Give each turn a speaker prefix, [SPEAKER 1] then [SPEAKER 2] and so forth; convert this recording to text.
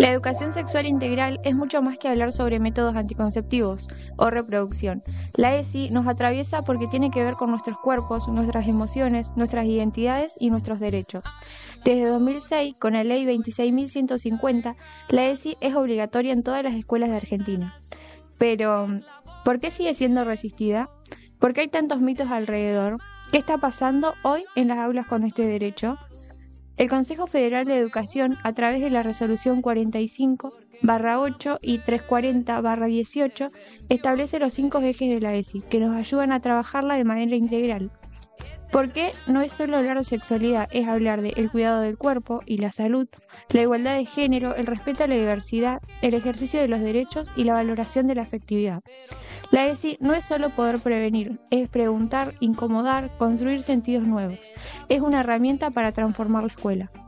[SPEAKER 1] La educación sexual integral es mucho más que hablar sobre métodos anticonceptivos o reproducción. La ESI nos atraviesa porque tiene que ver con nuestros cuerpos, nuestras emociones, nuestras identidades y nuestros derechos. Desde 2006, con la Ley 26.150, la ESI es obligatoria en todas las escuelas de Argentina. Pero, ¿por qué sigue siendo resistida? ¿Por qué hay tantos mitos alrededor? ¿Qué está pasando hoy en las aulas con este derecho? El Consejo Federal de Educación, a través de la Resolución 45/8 y 340/18, establece los 5 ejes de la ESI, que nos ayudan a trabajarla de manera integral. Porque no es solo hablar de sexualidad, es hablar de el cuidado del cuerpo y la salud, la igualdad de género, el respeto a la diversidad, el ejercicio de los derechos y la valoración de la afectividad. La ESI no es solo poder prevenir, es preguntar, incomodar, construir sentidos nuevos. Es una herramienta para transformar la escuela.